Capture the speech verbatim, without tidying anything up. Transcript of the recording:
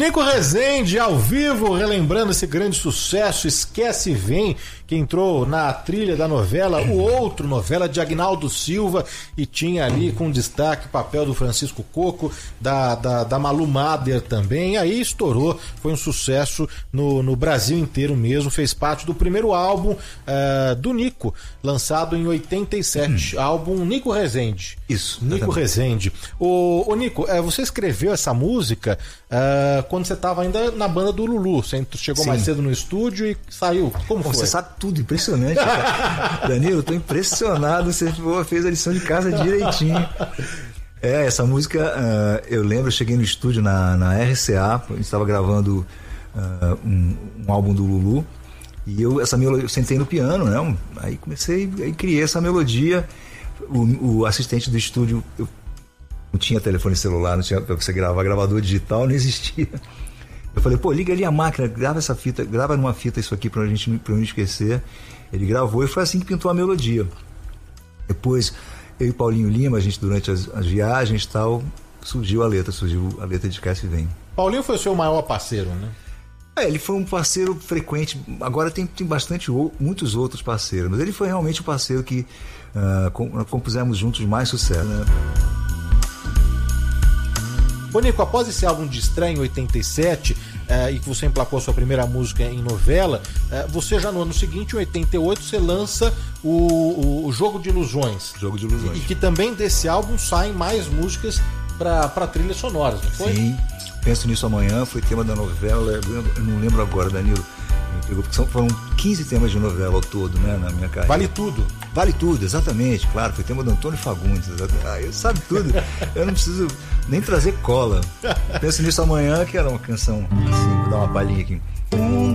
Nico Rezende, ao vivo, relembrando esse grande sucesso, Esquece e Vem, que entrou na trilha da novela O Outro, novela de Agnaldo Silva, e tinha ali com destaque o papel do Francisco Coco, da, da, da Malu Mader também. Aí estourou, foi um sucesso no, no Brasil inteiro mesmo, fez parte do primeiro álbum uh, do Nico, lançado em oitenta e sete, hum. álbum Nico Rezende. Isso. Nico Rezende. Ô, ô Nico, uh, você escreveu essa música uh, quando você estava ainda na banda do Lulu, você chegou Sim. mais cedo no estúdio e saiu. Como Bom, foi? Você sabe tudo, impressionante. Danilo, eu tô impressionado, você fez a lição de casa direitinho. É, essa música, uh, eu lembro, eu cheguei no estúdio na, na R C A, a gente estava gravando uh, um, um álbum do Lulu, e eu, essa melodia, eu sentei no piano, né? Aí comecei, aí criei essa melodia. O, o assistente do estúdio, eu não tinha telefone celular, não tinha pra você gravar, gravador digital, não existia. Eu falei, pô, liga ali a máquina, grava essa fita, grava numa fita isso aqui pra gente pra eu não esquecer. Ele gravou e foi assim que pintou a melodia. Depois, eu e Paulinho Lima, a gente durante as, as viagens e tal, surgiu a letra, surgiu a letra de Esquece e Vem. Paulinho foi o seu maior parceiro, né? É, ele foi um parceiro frequente, agora tem, tem bastante, muitos outros parceiros, mas ele foi realmente o parceiro que uh, compusemos juntos mais sucesso, né? Ô Nico, após esse álbum de estreia em oitenta e sete, eh, e que você emplacou a sua primeira música em novela, eh, você já no ano seguinte, em oitenta e oito, você lança o, o Jogo de Ilusões. Jogo de Ilusões. E, e que também desse álbum saem mais músicas para trilhas sonoras, não foi? Sim, Penso Nisso Amanhã, foi tema da novela, eu não lembro agora, Danilo. Porque foram quinze temas de novela ao todo, né, na minha carreira. Vale Tudo. Vale Tudo, exatamente, claro. Foi tema do Antônio Fagundes. Ah, ele sabe tudo. Eu não preciso nem trazer cola. Penso Nisso Amanhã, que era uma canção, assim, vou dar uma palhinha aqui.